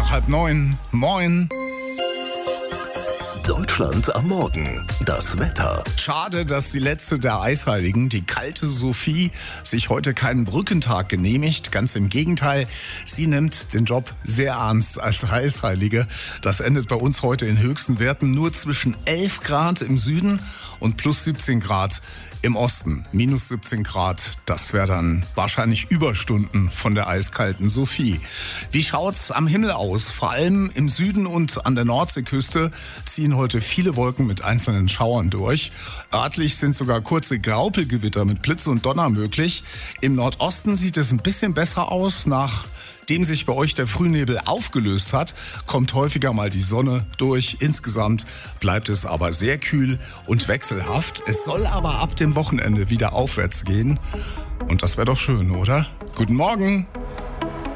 nach 8:30. Moin. Deutschland am Morgen. Das Wetter. Schade, dass die letzte der Eisheiligen, die kalte Sophie, sich heute keinen Brückentag genehmigt. Ganz im Gegenteil, sie nimmt den Job sehr ernst als Eisheilige. Das endet bei uns heute in höchsten Werten nur zwischen 11 Grad im Süden und plus 17 Grad im Osten. Minus 17 Grad, das wäre dann wahrscheinlich Überstunden von der eiskalten Sophie. Wie schaut's am Himmel aus? Vor allem im Süden und an der Nordseeküste ziehen heute viele Wolken mit einzelnen Schauern durch. Örtlich sind sogar kurze Graupelgewitter mit Blitz und Donner möglich. Im Nordosten sieht es ein bisschen besser aus. Nachdem sich bei euch der Frühnebel aufgelöst hat, kommt häufiger mal die Sonne durch. Insgesamt bleibt es aber sehr kühl und wechselhaft. Es soll aber ab dem Wochenende wieder aufwärts gehen. Und das wäre doch schön, oder? Guten Morgen!